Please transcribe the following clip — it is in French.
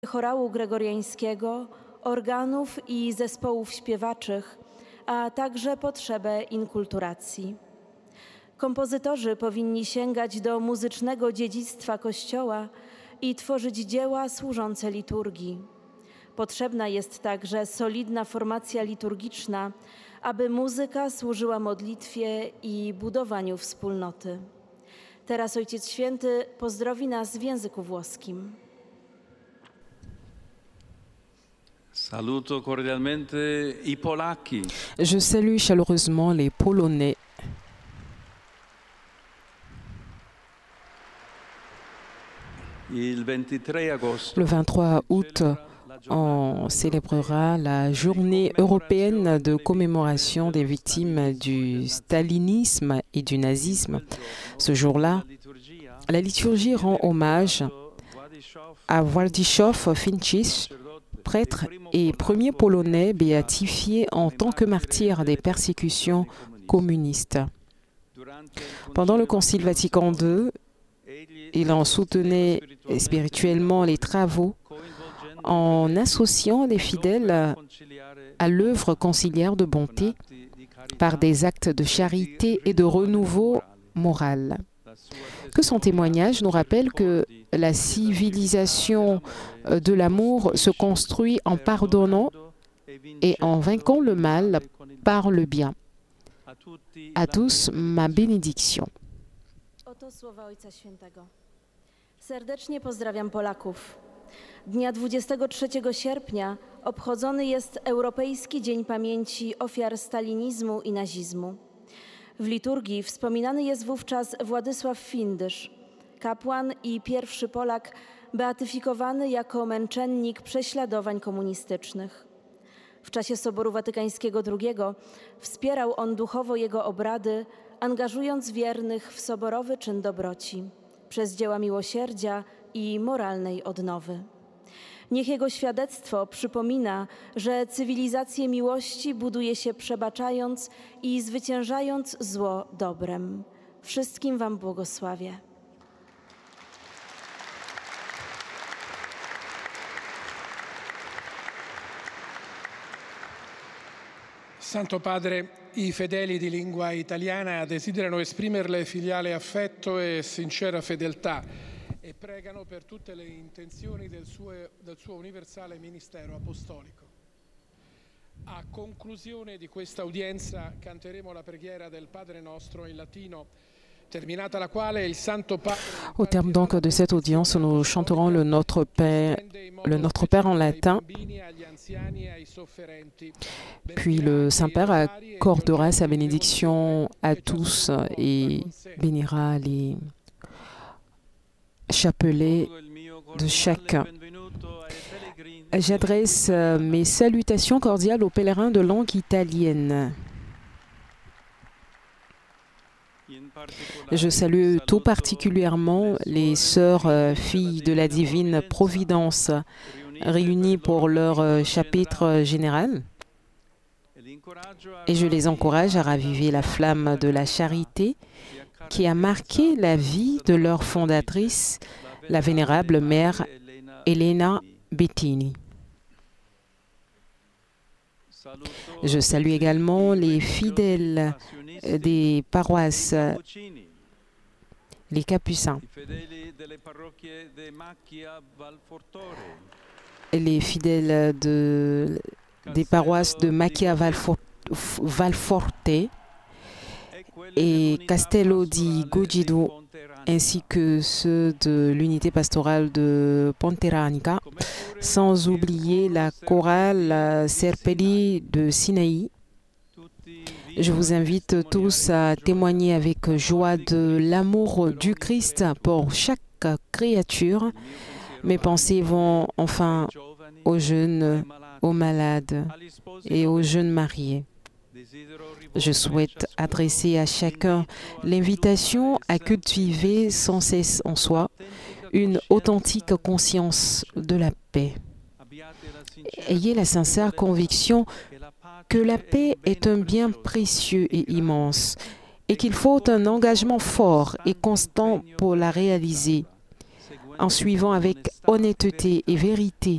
chorału gregoriańskiego, organów i zespołów śpiewaczych, a także potrzebę inkulturacji. Kompozytorzy powinni sięgać do muzycznego dziedzictwa Kościoła i tworzyć dzieła służące liturgii. Potrzebna jest także solidna formacja liturgiczna, aby muzyka służyła modlitwie i budowaniu wspólnoty. Teraz Ojciec Święty pozdrowi nas w języku włoskim. Saluto cordialmente i polacchi. Je salue chaleureusement les Polonais. Le 23 août, on célébrera la journée européenne de commémoration des victimes du stalinisme et du nazisme. Ce jour-là, la liturgie rend hommage à Władysław Fińczys, prêtre et premier Polonais béatifié en tant que martyr des persécutions communistes. Pendant le Concile Vatican II, il en soutenait spirituellement les travaux en associant les fidèles à l'œuvre conciliaire de bonté par des actes de charité et de renouveau moral. Que son témoignage nous rappelle que la civilisation de l'amour se construit en pardonnant et en vainquant le mal par le bien. À tous, ma bénédiction. Oto słowa Ojca Świętego. Serdecznie pozdrawiam Polaków. Dnia 23 sierpnia obchodzony jest Europejski Dzień Pamięci Ofiar Stalinizmu i Nazizmu. W liturgii wspominany jest wówczas Władysław Fińdysz, kapłan i pierwszy Polak beatyfikowany jako męczennik prześladowań komunistycznych. W czasie Soboru Watykańskiego II wspierał on duchowo jego obrady, angażując wiernych w soborowy czyn dobroci, przez dzieła miłosierdzia i moralnej odnowy. Niech jego świadectwo przypomina, że cywilizację miłości buduje się przebaczając i zwyciężając zło dobrem. Wszystkim wam błogosławię. Santo Padre, i fedeli di lingua italiana desiderano esprimerle filiale affetto e sincera fedeltà e pregano per tutte le intenzioni del suo universale ministero apostolico. A conclusione di questa udienza canteremo la preghiera del Padre Nostro in latino. Au terme donc de cette audience, nous chanterons le Notre Père en latin, puis le Saint-Père accordera sa bénédiction à tous et bénira les chapelets de chacun. J'adresse mes salutations cordiales aux pèlerins de langue italienne. Je salue tout particulièrement les sœurs filles de la Divine Providence réunies pour leur chapitre général et je les encourage à raviver la flamme de la charité qui a marqué la vie de leur fondatrice, la vénérable mère Elena Bettini. Je salue également les fidèles des paroisses, les Capucins, les fidèles des paroisses de Macchia Valforte et Castello di Gogido, ainsi que ceux de l'unité pastorale de Ponteranica, sans oublier la chorale Serpelli de Sinaï. Je vous invite tous à témoigner avec joie de l'amour du Christ pour chaque créature. Mes pensées vont enfin aux jeunes, aux malades et aux jeunes mariés. Je souhaite adresser à chacun l'invitation à cultiver sans cesse en soi une authentique conscience de la paix. Ayez la sincère conviction que la paix est un bien précieux et immense et qu'il faut un engagement fort et constant pour la réaliser. En suivant avec honnêteté et vérité